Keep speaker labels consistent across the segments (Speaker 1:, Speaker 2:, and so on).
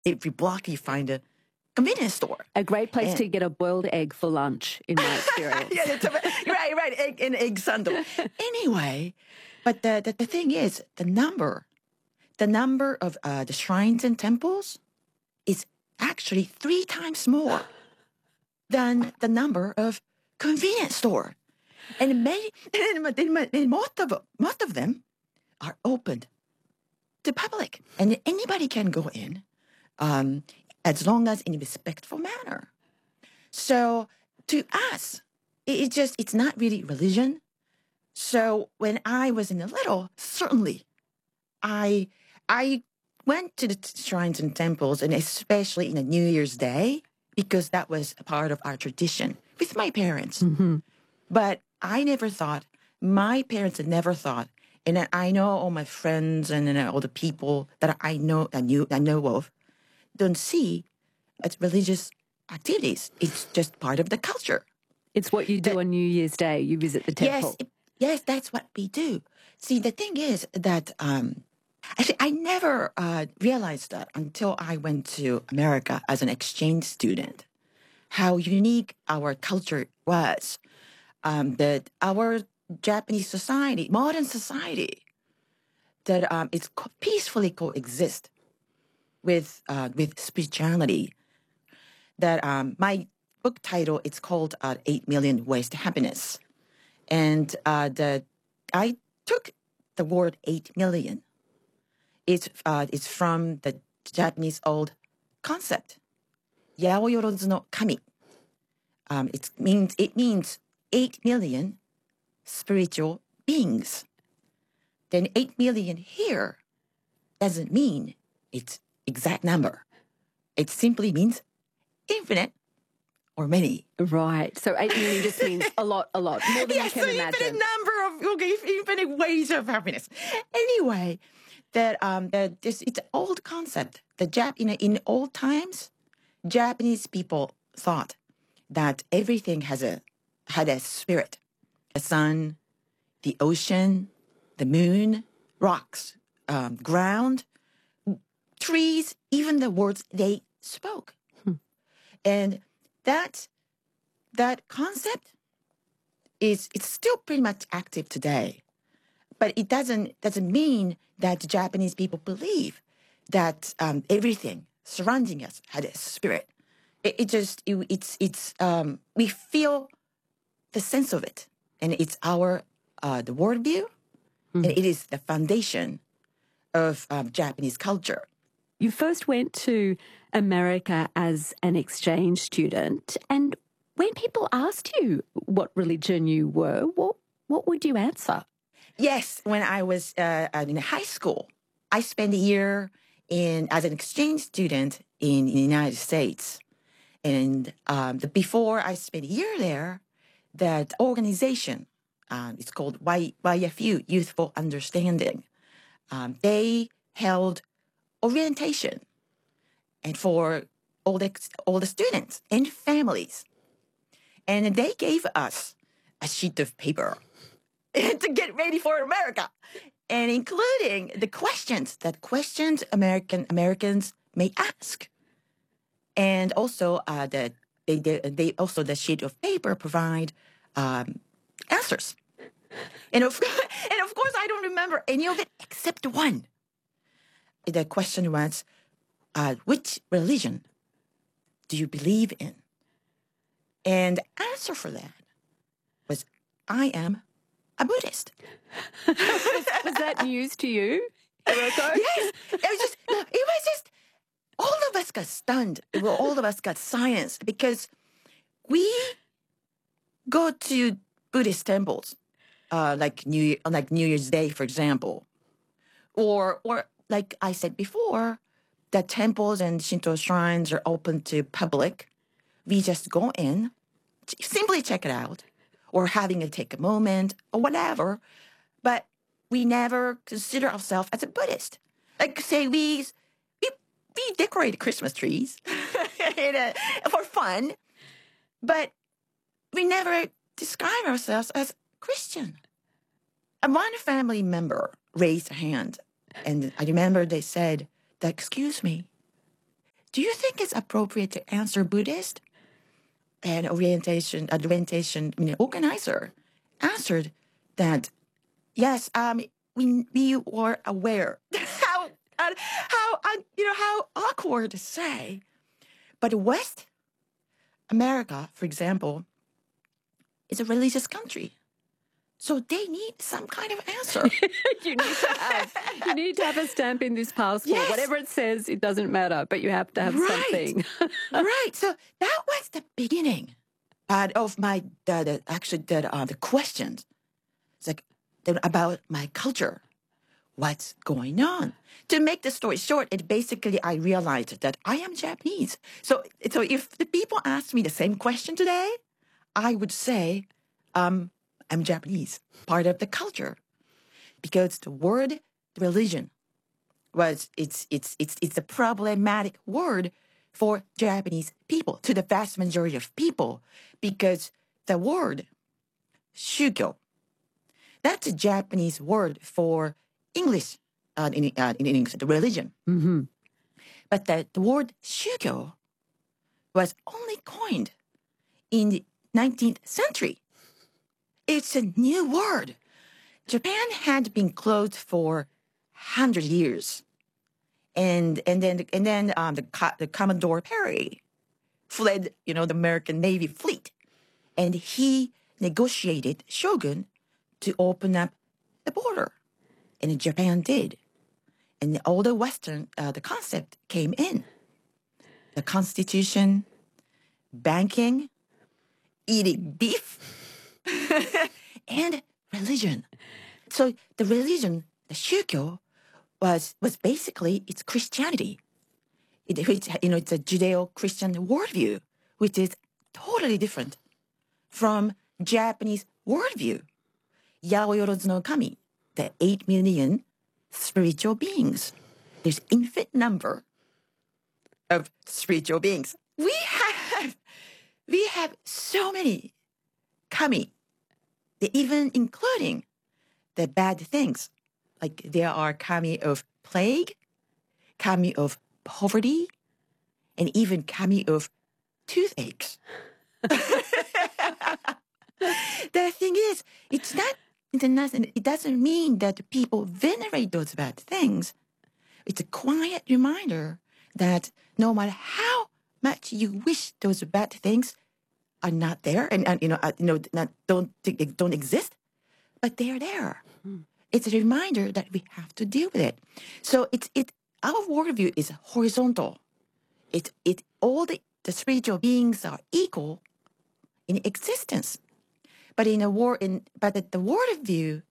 Speaker 1: every block you find a convenience store.
Speaker 2: A great place to get a boiled egg for lunch, in my experience.
Speaker 1: Right. Egg sandal. Anyway, but the thing is, the number of the shrines and temples is actually 3 times more than the number of convenience store, and most of them are opened to public, and anybody can go in, as long as in a respectful manner. So to us, it's not really religion. So when I was in a little, certainly, I went to the shrines and temples, and especially in a New Year's Day, because that was a part of our tradition with my parents.
Speaker 2: Mm-hmm.
Speaker 1: But my parents had never thought, and I know all my friends and all the people that I know of don't see as religious activities. It's just part of the culture.
Speaker 2: It's what you do on New Year's Day. You visit the temple.
Speaker 1: Yes, that's what we do. See, the thing is that actually I never realized that until I went to America as an exchange student, how unique our culture was. That our Japanese society, modern society, that it's peacefully coexist with spirituality. That my book title, it's called 8 Million Ways to Happiness. And I took the word 8 million. It's from the Japanese old concept, Yaoyorozu no Kami. It means 8 million spiritual beings. Then 8 million here doesn't mean its exact number. It simply means infinite or many.
Speaker 2: Right. So 8 million just means a lot, more than you can imagine.
Speaker 1: Infinite ways of happiness. Anyway, it's an old concept. In old times, Japanese people thought that everything had a spirit. The sun, the ocean, the moon, rocks, ground, trees, even the words they spoke. And that concept it's still pretty much active today. But it doesn't mean that the Japanese people believe that everything surrounding us had a spirit. We feel the sense of it, and it's our the worldview, and it is the foundation of Japanese culture.
Speaker 2: You first went to America as an exchange student, and when people asked you what religion you were, what would you answer?
Speaker 1: Yes, when I was in high school, I spent a year as an exchange student in the United States. And before I spent a year there, that organization, it's called YFU, Youthful Understanding. They held orientation and for all the students and families. And they gave us a sheet of paper to get ready for America, and including the questions Americans may ask. And also they also the sheet of paper provide answers. And of course I don't remember any of it except one. The question was, which religion do you believe in? And the answer for that was, I am a Buddhist.
Speaker 2: Was that news to you, Hiroko?
Speaker 1: Yes. It was just, all of us got stunned. All of us got silenced because we go to Buddhist temples, like New Year's Day, for example. Or like I said before, the temples and Shinto shrines are open to public. We just go in, simply check it out, or take a moment, or whatever. But we never consider ourselves as a Buddhist. Like, say, we decorate Christmas trees for fun, but we never describe ourselves as Christian. And one family member raised a hand, and I remember they said, "Excuse me, do you think it's appropriate to answer Buddhist? And orientation organizer answered that yes, we were aware how awkward to say, but West America, for example, is a religious country. So they need some kind of answer.
Speaker 2: you need to have a stamp in this passport.
Speaker 1: Yes.
Speaker 2: Whatever it says, it doesn't matter, but you have to have something.
Speaker 1: Right. So that was the beginning of my the questions. It's like about my culture. What's going on? To make the story short, I realized that I am Japanese. So if the people ask me the same question today, I would say, I'm Japanese, part of the culture, because the word religion it's a problematic word for Japanese people, to the vast majority of people, because the word shugyo, that's a Japanese word for English, in English, the religion.
Speaker 2: Mm-hmm.
Speaker 1: But the word shugyo was only coined in the 19th century. It's a new word. Japan had been closed for 100 years. And then the Commodore Perry fled, the American Navy fleet. And he negotiated shogun to open up the border. And Japan did. And all the Western, the concept came in. The Constitution, banking, eating beef, and religion. So the religion, the shugyo, was basically, it's Christianity. It's a Judeo-Christian worldview, which is totally different from Japanese worldview. Yaoyorozu no Kami, the 8 million spiritual beings. There's infinite number of spiritual beings. We have so many kami, even including the bad things. Like there are kami of plague, kami of poverty, and even kami of toothaches. The thing is, it doesn't mean that people venerate those bad things. It's a quiet reminder that no matter how much you wish those bad things are not there and don't exist, but they're there. It's a reminder that we have to deal with it. So our worldview is horizontal. All the spiritual beings are equal in existence. But the worldview,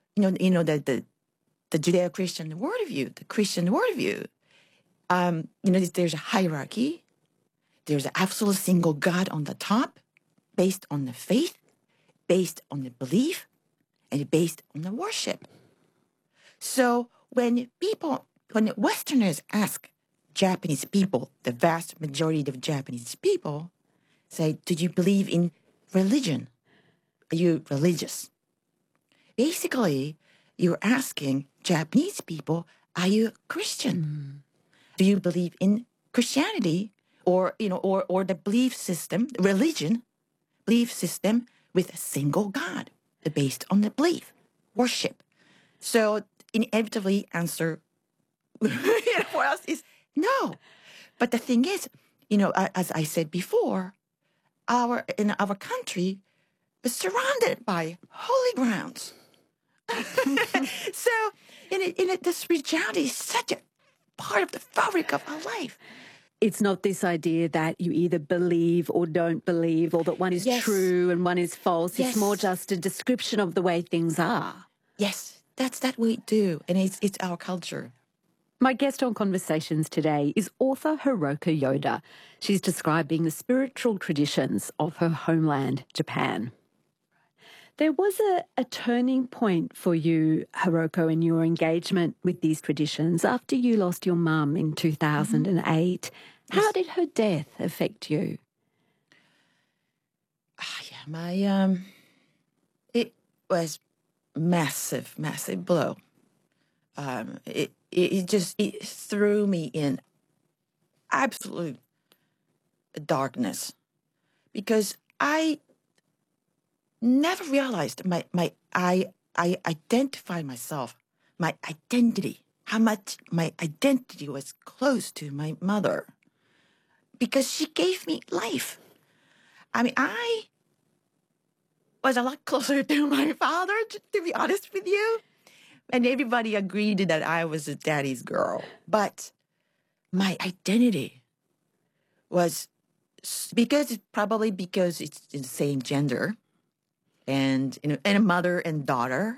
Speaker 1: the Judeo-Christian worldview, the Christian worldview, there's a hierarchy. There's an absolute single God on the top, based on the faith, based on the belief, and based on the worship. So when Westerners ask Japanese people, the vast majority of Japanese people, say, "Do you believe in religion? Are you religious?" Basically, you're asking Japanese people, "Are you Christian? Do you believe in Christianity or the belief system, belief system with a single God based on the belief, worship?" So inevitably answer for us is no. But the thing is, as I said before, our country is surrounded by holy grounds. So the spirituality is such a part of the fabric of our life.
Speaker 2: It's not this idea that you either believe or don't believe, or that one is true and one is false. Yes. It's more just a description of the way things are.
Speaker 1: Yes, that's that we do, and it's our culture.
Speaker 2: My guest on Conversations today is author Hiroko Yoda. She's describing the spiritual traditions of her homeland, Japan. There was a turning point for you, Hiroko, in your engagement with these traditions after you lost your mum in 2008. Mm-hmm. How did her death affect you?
Speaker 1: It was massive blow. It threw me in absolute darkness because I never realized I identify myself, my identity, how much my identity was close to my mother because she gave me life. I mean, I was a lot closer to my father, to be honest with you. And everybody agreed that I was a daddy's girl. But my identity was probably because it's the same gender and and a mother and daughter.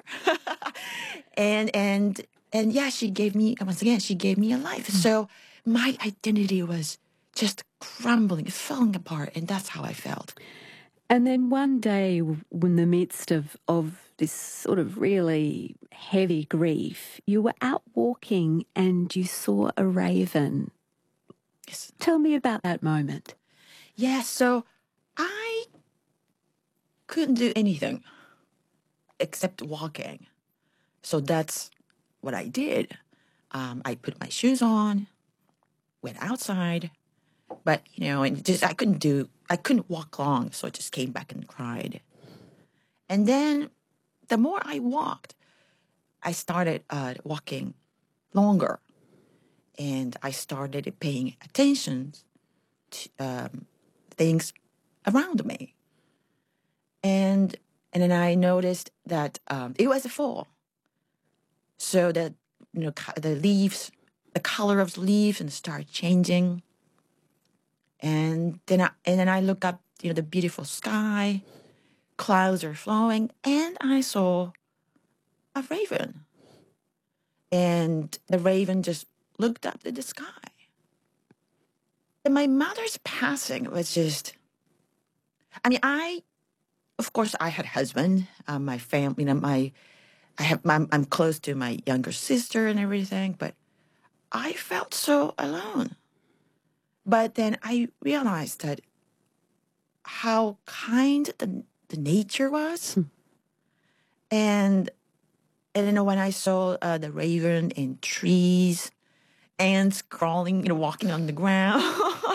Speaker 1: and yeah, she gave me once again, she gave me a life. So my identity was just crumbling, falling apart, and that's how I felt.
Speaker 2: And then one day, in the midst of this sort of really heavy grief, you were out walking and you saw a raven.
Speaker 1: Yes.
Speaker 2: Tell me about that moment.
Speaker 1: Yeah, so I couldn't do anything except walking. So that's what I did. I put my shoes on, went outside, but and just I couldn't walk long, so I just came back and cried. And then the more I walked, I started walking longer, and I started paying attention to things around me. And then I noticed that it was a fall. So that the leaves, the color of the leaves, and start changing. And then I look up, the beautiful sky, clouds are flowing, and I saw a raven. And the raven just looked up at the sky. And my mother's passing was just, I mean, of course, I had a husband, my family, I'm close to my younger sister and everything, but I felt so alone. But then I realized that how kind the nature was. And when I saw the raven in trees, ants crawling, walking on the ground,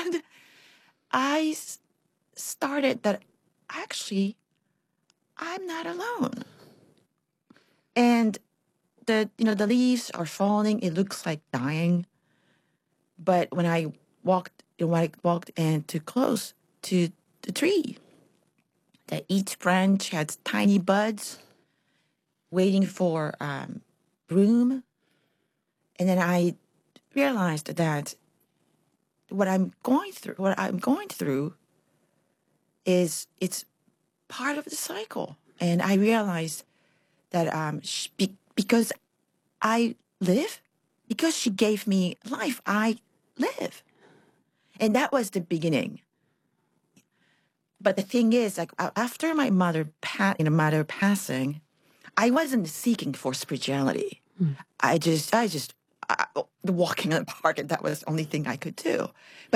Speaker 1: I started that actually I'm not alone. And the leaves are falling. It looks like dying. But when I walked in too close to the tree, that each branch had tiny buds waiting for bloom. And then I realized that what I'm going through is it's part of the cycle. And I realized that because I live, because she gave me life, I live. And that was the beginning. But the thing is, like after my mother passing, I wasn't seeking for spirituality. I just walking in the park, and that was the only thing I could do. But